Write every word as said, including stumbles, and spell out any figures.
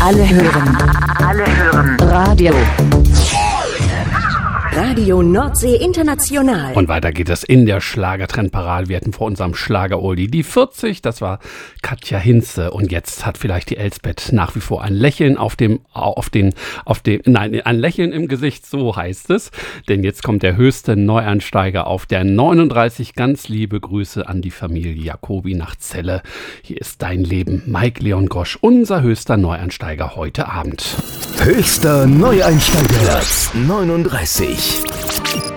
Alle hören. Alle hören. Radio. Radio Nordsee International. Und weiter geht es in der Schlagertrendparade. Wir hatten vor unserem Schlager-Oldie die vierzig, das war Katja Hinze. Und jetzt hat vielleicht die Elsbeth nach wie vor ein Lächeln auf dem, auf den, auf dem, nein, ein Lächeln im Gesicht, so heißt es. Denn jetzt kommt der höchste Neueinsteiger auf der neununddreißig. Ganz liebe Grüße an die Familie Jacobi nach Celle. Hier ist Dein Leben, Mike Leon Gosch, unser höchster Neueinsteiger heute Abend. Höchster Neueinsteiger, Platz neununddreißig.